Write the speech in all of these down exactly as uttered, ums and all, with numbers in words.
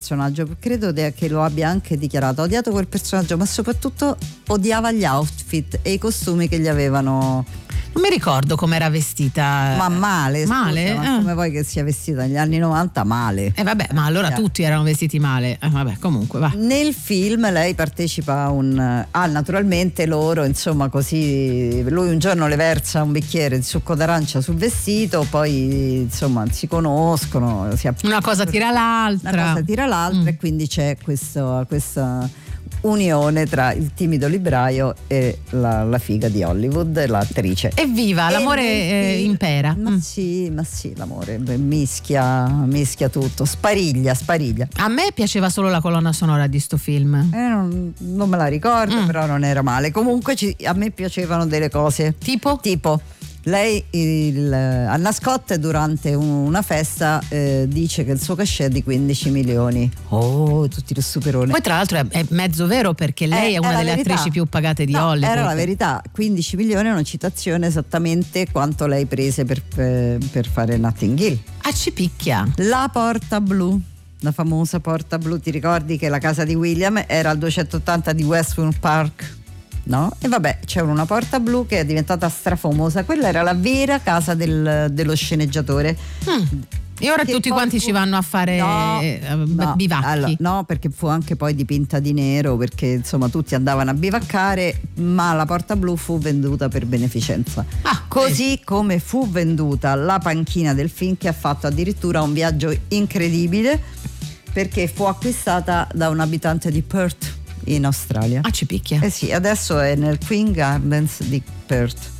personaggio, credo de- che lo abbia anche dichiarato. Ha odiato quel personaggio, ma soprattutto odiava gli outfit e i costumi che gli avevano. Non mi ricordo com'era vestita. Ma male, male? Scusa, ma eh. come vuoi che sia vestita negli anni novanta? Male. Eh vabbè, ma allora Eh. tutti erano vestiti male. Eh, vabbè, comunque va. Nel film lei partecipa a un ah naturalmente loro insomma così lui un giorno le versa un bicchiere di succo d'arancia sul vestito, poi insomma si conoscono, si app- Una cosa tira l'altra. una cosa tira l'altra Mm. e quindi c'è questo, questa unione tra il timido libraio e la, la figa di Hollywood, l'attrice. Evviva, E l'amore nel eh, film- impera. Ma Mm. sì, ma sì, l'amore beh, mischia, mischia tutto, spariglia, spariglia. A me piaceva solo la colonna sonora di sto film. Eh, non, non me la ricordo, Mm. però non era male. Comunque ci- a me piacevano delle cose. Tipo? Tipo, lei il, Anna Scott durante una festa eh, dice che il suo cachet è di quindici milioni. Oh, tutti lo superone. Poi tra l'altro è, è mezzo vero, perché lei Eh, è una la delle verità. attrici più pagate di No, Hollywood. era la verità, quindici milioni è una citazione esattamente quanto lei prese per, per, per fare Notting Hill. Ah, ci picchia. La porta blu, la famosa porta blu, ti ricordi che la casa di William era al duecentottanta di Westwood Park? No? E vabbè, c'è una porta blu che è diventata strafamosa, quella era la vera casa del- dello sceneggiatore. Mm. E ora Che tutti poi quanti fu- ci vanno a fare No, eh, no, bivacchi. allora, no, perché fu anche poi dipinta di nero, perché insomma tutti andavano a bivaccare, ma la porta blu fu venduta per beneficenza. Ah, Così come fu venduta la panchina del film, che ha fatto addirittura un viaggio incredibile, perché fu acquistata da un abitante di Perth in Australia. Ah, ci picchia. Eh sì, adesso è nel Queen Gardens di Perth.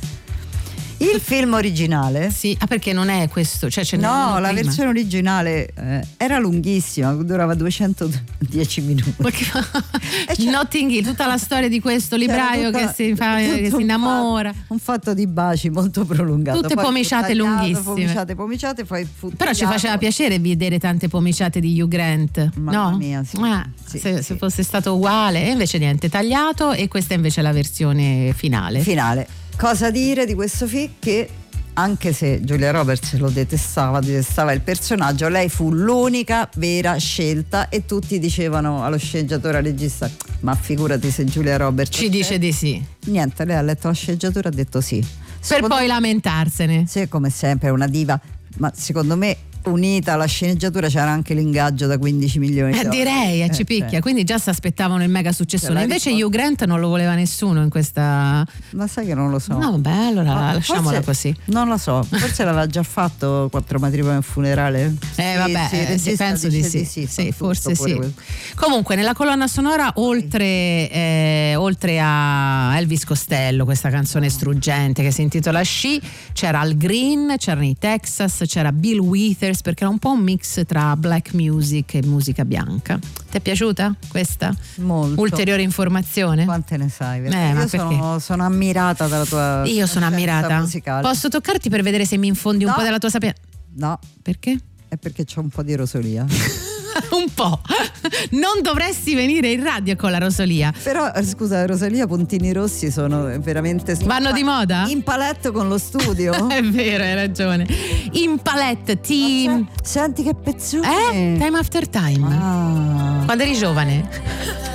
Il film originale? Sì, ah, perché non è questo, cioè ce n'è No, uno la prima. versione originale eh, era lunghissima, durava duecentodieci minuti. Ma che- E c'era- Notting Hill, tutta la storia di questo libraio C'era che tutta- si, fa, tutto che si un innamora. fatto- Un fatto di baci molto prolungato. Tutte Poi fu pomiciate tagliato, lunghissime. Pomiciate, pomiciate, poi fu Però ci tagliato. faceva piacere vedere tante pomiciate di Hugh Grant. Mamma no? mia, sì. Ah, Sì, se, sì. se fosse stato uguale, e invece niente, tagliato, e questa è invece la versione finale. Finale. Cosa dire di questo film? Che anche se Julia Roberts lo detestava, detestava il personaggio, lei fu l'unica vera scelta e tutti dicevano allo sceneggiatore, al regista: ma figurati se Julia Roberts Ci dice di sì. niente, lei ha letto la sceneggiatura e ha detto sì. Per Secondo poi lamentarsene. Sì, come sempre è una diva, ma secondo me unita alla sceneggiatura c'era anche l'ingaggio da quindici milioni di Eh, dollari. direi, a Eh, ci picchia, cioè. quindi già si aspettavano il mega successone. Cioè, la Invece risposta- Hugh Grant non lo voleva nessuno in questa. Ma sai che non lo so. No, vabbè, allora Ma lasciamola forse- così. Non lo so, forse l'aveva già fatto quattro matrimoni e un funerale. Eh vabbè, Sì, sì, il eh, sì, regista penso di dice sì, sì, sì, fa forse tutto pure sì. quello. Comunque nella colonna sonora, oltre, eh, oltre a Elvis Costello, questa canzone struggente che si intitola She, c'era Al Green, c'erano i Texas, c'era Bill Withers, perché era un po' un mix tra black music e musica bianca. Ti è piaciuta questa? Molto. Ulteriore informazione? Quante ne sai? Perché Eh, ma io sono, sono ammirata dalla tua Io sono conoscenza ammirata. musicale. Posso toccarti per vedere se mi infondi un No. po' della tua sapienza? No, Perché? è perché c'ho un po' di rosolia. Un po'. Non dovresti venire in radio con la rosolia. Però eh, scusa, Rosalia, puntini rossi sono veramente Vanno di moda? in paletto con lo studio. È vero, hai ragione. In palette ti. Ma se- Senti che pezzone. Eh? Time after time. Ah. Quando eri giovane.